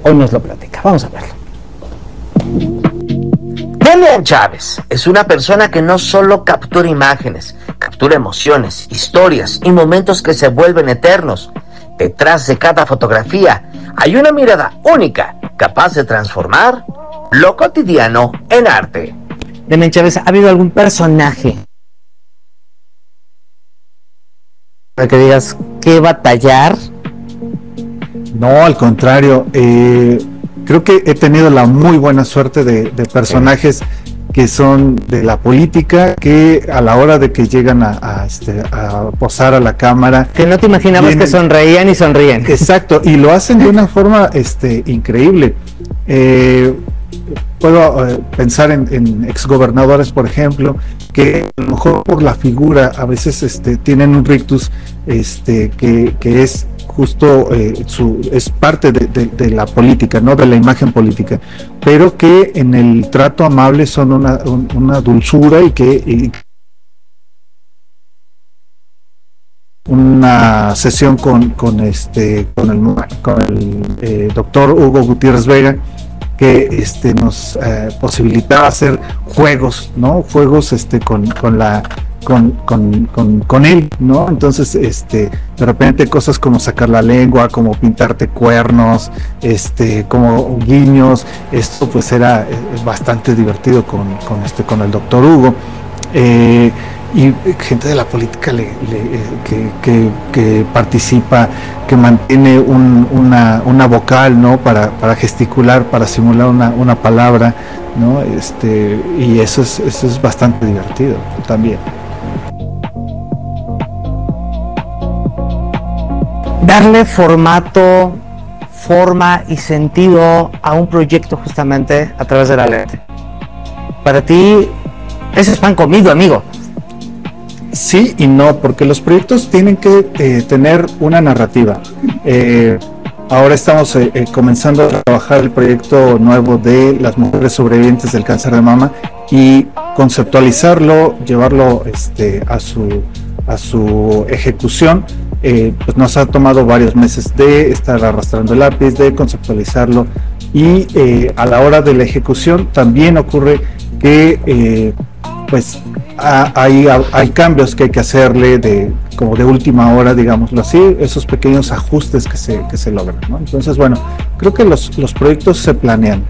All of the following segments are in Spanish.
hoy nos lo platica. Vamos a verlo. Demian Chávez es una persona que no solo captura imágenes, captura emociones, historias y momentos que se vuelven eternos. Detrás de cada fotografía hay una mirada única, capaz de transformar lo cotidiano en arte. Demian Chávez, ¿ha habido algún personaje para que digas qué batallar? No, al contrario, creo que he tenido la muy buena suerte de personajes que son de la política, que a la hora de que llegan a posar a la cámara, que no te imaginabas que sonreían y sonríen. Exacto, y lo hacen de una forma increíble. Puedo pensar en exgobernadores, por ejemplo, que a lo mejor por la figura a veces tienen un rictus que es justo es parte de la política, no de la imagen política, pero que en el trato amable son una dulzura y una sesión con el doctor Hugo Gutiérrez Vega, que nos posibilitaba hacer juegos, ¿no? Juegos con él, ¿no? Entonces, de repente cosas como sacar la lengua, como pintarte cuernos, como guiños, esto pues era bastante divertido con el doctor Hugo. Y gente de la política que participa, que mantiene una vocal, ¿no? Para gesticular, para simular una palabra, ¿no? Y eso es bastante divertido también. Darle formato, forma y sentido a un proyecto justamente a través de la lente. Para ti, eso es pan comido, amigo. Sí y no, porque los proyectos tienen que tener una narrativa. Ahora estamos comenzando a trabajar el proyecto nuevo de las mujeres sobrevivientes del cáncer de mama y conceptualizarlo, llevarlo a su ejecución. Pues nos ha tomado varios meses de estar arrastrando el lápiz, de conceptualizarlo, y a la hora de la ejecución también ocurre que pues hay cambios que hay que hacerle como de última hora, digámoslo así, esos pequeños ajustes que se logran, ¿no? Entonces, bueno, creo que los proyectos se planean.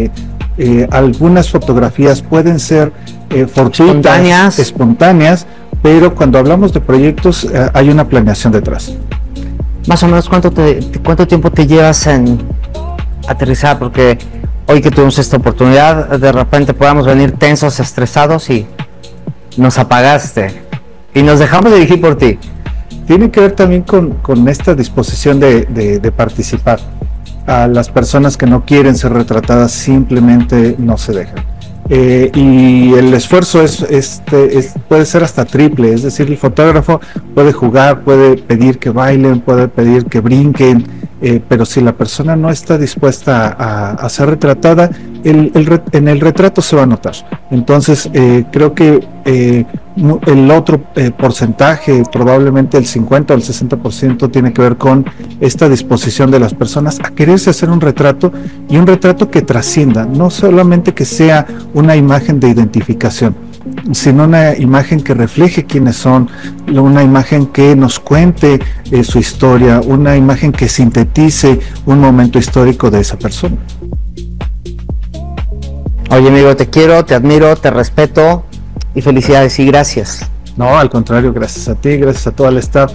Algunas fotografías pueden ser fortuitas, espontáneas, pero cuando hablamos de proyectos hay una planeación detrás. Más o menos, ¿cuánto tiempo te llevas en aterrizar? Porque hoy que tuvimos esta oportunidad, de repente podamos venir tensos, estresados y nos apagaste y nos dejamos dirigir por ti. Tiene que ver también con esta disposición de participar. A las personas que no quieren ser retratadas simplemente no se dejan. Y el esfuerzo puede ser hasta triple, es decir, el fotógrafo puede jugar, puede pedir que bailen, puede pedir que brinquen, pero si la persona no está dispuesta a ser retratada, en el retrato se va a notar. Entonces creo que el otro porcentaje, probablemente el 50 o el 60%, tiene que ver con esta disposición de las personas a quererse hacer un retrato, y un retrato que trascienda, no solamente que sea una imagen de identificación, sino una imagen que refleje quiénes son, una imagen que nos cuente su historia, una imagen que sintetice un momento histórico de esa persona. Oye, amigo, te quiero, te admiro, te respeto y felicidades y gracias. No, al contrario, gracias a ti, gracias a todo el staff,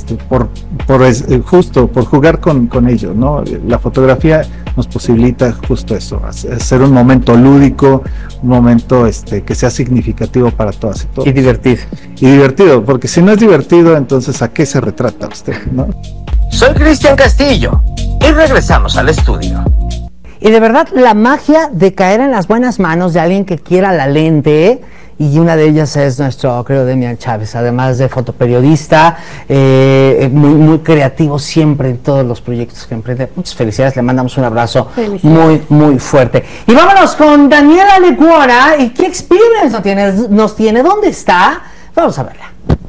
justo por jugar con ello, ¿no? La fotografía nos posibilita justo eso, hacer un momento lúdico, un momento que sea significativo para todas y todos. Y divertido. Y divertido, porque si no es divertido, entonces ¿a qué se retrata usted, no? Soy Cristian Castillo y regresamos al estudio. Y de verdad, la magia de caer en las buenas manos de alguien que quiera la lente, y una de ellas es nuestro querido Demian Chávez, además de fotoperiodista, muy creativo siempre en todos los proyectos que emprende. Muchas felicidades, le mandamos un abrazo muy fuerte. Y vámonos con Daniela Lecuona. ¿Y qué experience nos tiene? ¿Dónde está? Vamos a verla.